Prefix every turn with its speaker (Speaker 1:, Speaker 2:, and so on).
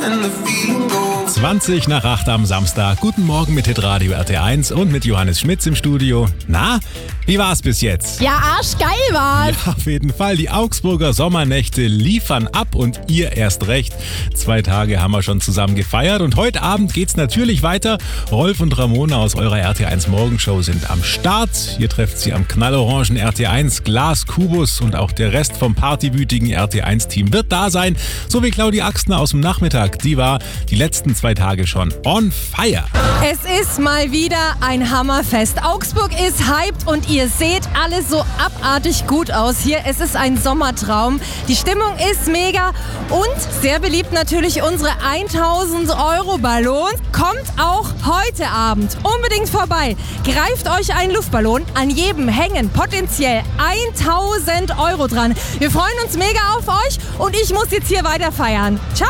Speaker 1: 20 nach 8 am Samstag. Guten Morgen mit Hitradio RT1 und mit Johannes Schmitz im Studio. Na, wie war's bis jetzt?
Speaker 2: Ja, arschgeil war's.
Speaker 1: Ja, auf jeden Fall. Die Augsburger Sommernächte liefern ab und ihr erst recht. 2 Tage haben wir schon zusammen gefeiert und heute Abend geht's natürlich weiter. Rolf und Ramona aus eurer RT1 Morgenshow sind am Start. Ihr trefft sie am knallorangen RT1 Glas Kubus und auch der Rest vom partywütigen RT1-Team wird da sein. So wie Claudia Axtner aus dem Nachmittag. Die war die letzten 2 Tage schon on fire.
Speaker 2: Es ist mal wieder ein Hammerfest. Augsburg ist hyped und ihr seht alles so abartig gut aus hier. Es ist ein Sommertraum. Die Stimmung ist mega und sehr beliebt natürlich unsere 1000 Euro Ballons. Kommt auch heute Abend unbedingt vorbei. Greift euch einen Luftballon. An jedem hängen potenziell 1000 Euro dran. Wir freuen uns mega auf euch und ich muss jetzt hier weiter feiern. Ciao!